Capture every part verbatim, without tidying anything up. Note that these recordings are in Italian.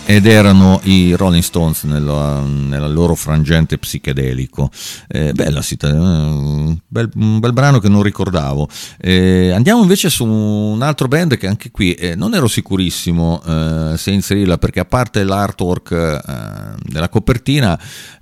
ed erano i Rolling Stones nella, nella loro frangente psichedelico. Eh, bella città, un bel, un bel brano che non ricordavo. Eh, andiamo invece su un altro band che anche qui eh, non ero sicurissimo eh, se inserirla, perché a parte l'artwork eh, della copertina,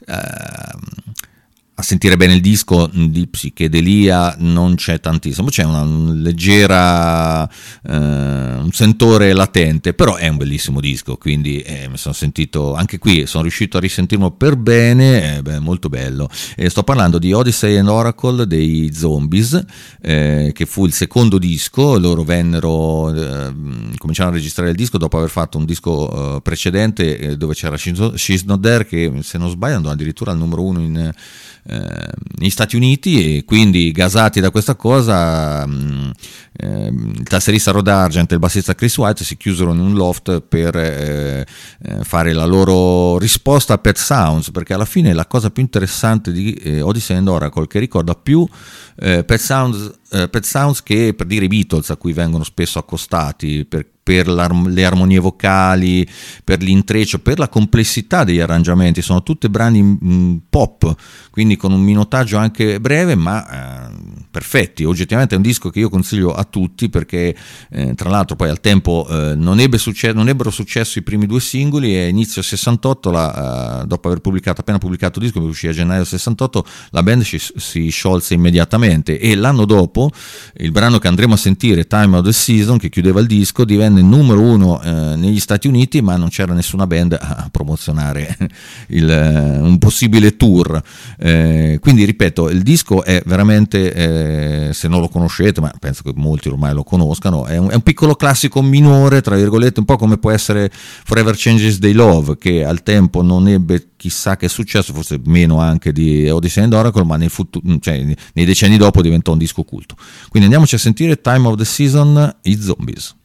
eh, a sentire bene il disco di psichedelia non c'è tantissimo, c'è una leggera eh, un sentore latente, però è un bellissimo disco, quindi eh, mi sono sentito, anche qui sono riuscito a risentirlo per bene, eh, beh, molto bello. E sto parlando di Odyssey and Oracle dei Zombies, eh, che fu il secondo disco. Loro vennero eh, cominciarono a registrare il disco dopo aver fatto un disco eh, precedente eh, dove c'era She's Not There, che se non sbaglio andò addirittura al numero uno in Eh, negli Stati Uniti, e quindi gasati da questa cosa mh, eh, il tastierista Rod Argent e il bassista Chris White si chiusero in un loft per eh, eh, fare la loro risposta a Pet Sounds, perché alla fine la cosa più interessante di eh, Odyssey and Oracle, che ricorda più eh, Pet Sounds, eh, Pet Sounds che per dire i Beatles, a cui vengono spesso accostati per per le armonie vocali, per l'intreccio, per la complessità degli arrangiamenti. Sono tutti brani mh, pop, quindi con un minutaggio anche breve, ma eh, perfetti. Oggettivamente è un disco che io consiglio a tutti, perché eh, tra l'altro poi al tempo eh, non, ebbe succe- non ebbero successo i primi due singoli, e inizio sessantotto, la, uh, dopo aver pubblicato, appena pubblicato il disco, che uscì a gennaio sessantotto, la band si, si sciolse immediatamente, e l'anno dopo il brano che andremo a sentire, Time of the Season, che chiudeva il disco, divenne numero uno eh, negli Stati Uniti, ma non c'era nessuna band a promozionare il, eh, un possibile tour. Eh, quindi ripeto, il disco è veramente, eh, se non lo conoscete, ma penso che molti ormai lo conoscano, è un, è un piccolo classico minore, tra virgolette, un po' come può essere Forever Changes They Love, che al tempo non ebbe chissà che successo, forse meno anche di Odyssey and Oracle, ma nei, futu- cioè, nei decenni dopo diventò un disco culto. Quindi andiamoci a sentire Time of the Season, i Zombies.